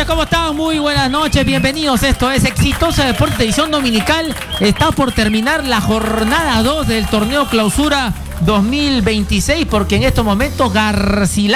¿cómo están? Muy buenas noches, bienvenidos. Esto es Exitosa Deportes, edición dominical. Está por terminar la jornada 2 del torneo Clausura 2026, porque en estos momentos Garcilaso